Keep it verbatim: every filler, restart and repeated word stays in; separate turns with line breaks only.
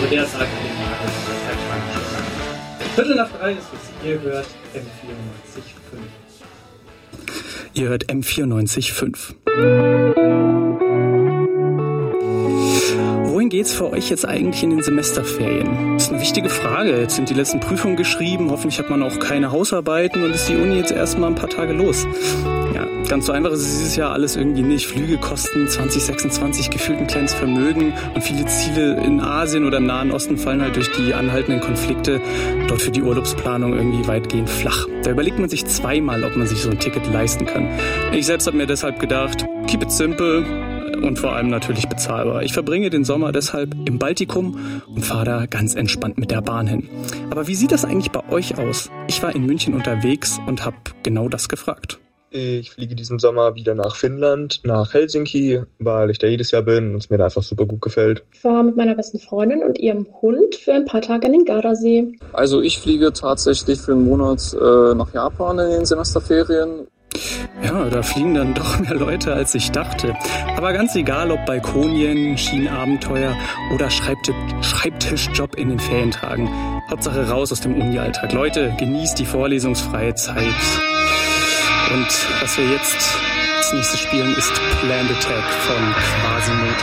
Zu der Zeit habe ich mal das Zeitspanne schon lang. Viertel nach drei ist es. Ihr hört M vierundneunzig Komma fünf.
Ihr hört M vierundneunzig Komma fünf. Wohin geht's für euch jetzt eigentlich in den Semesterferien? Das ist eine wichtige Frage. Jetzt sind die letzten Prüfungen geschrieben, hoffentlich hat man auch keine Hausarbeiten und ist die Uni jetzt erstmal ein paar Tage los. Ja, ganz so einfach ist es dieses Jahr alles irgendwie nicht. Flüge kosten zwanzig sechsundzwanzig gefühlt ein kleines Vermögen und viele Ziele in Asien oder im Nahen Osten fallen halt durch die anhaltenden Konflikte dort für die Urlaubsplanung irgendwie weitgehend flach. Da überlegt man sich zweimal, ob man sich so ein Ticket leisten kann. Ich selbst habe mir deshalb gedacht, keep it simple und vor allem natürlich bezahlbar. Ich verbringe den Sommer deshalb im Baltikum und fahre da ganz entspannt mit der Bahn hin. Aber wie sieht das eigentlich bei euch aus? Ich war in München unterwegs und habe genau das gefragt.
Ich fliege diesen Sommer wieder nach Finnland, nach Helsinki, weil ich da jedes Jahr bin und es mir da einfach super gut gefällt.
Ich war mit meiner besten Freundin und ihrem Hund für ein paar Tage an den Gardasee.
Also ich fliege tatsächlich für einen Monat äh, nach Japan in den Semesterferien.
Ja, da fliegen dann doch mehr Leute, als ich dachte. Aber ganz egal, ob Balkonien, Schienenabenteuer oder Schreibtisch, Schreibtischjob in den Ferientagen. Hauptsache raus aus dem Uni-Alltag. Leute, genießt die vorlesungsfreie Zeit. Und was wir jetzt als nächstes spielen, ist Planned Attack von Quasimodo.